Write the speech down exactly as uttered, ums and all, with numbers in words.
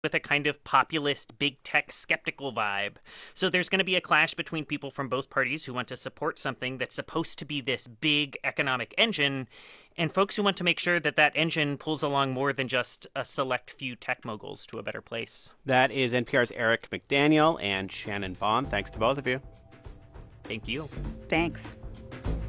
with a kind of populist, big tech skeptical vibe. So there's going to be a clash between people from both parties who want to support something that's supposed to be this big economic engine, and folks who want to make sure that that engine pulls along more than just a select few tech moguls to a better place. That is N P R's Eric McDaniel and Shannon Bond. Thanks to both of you. Thank you. Thanks.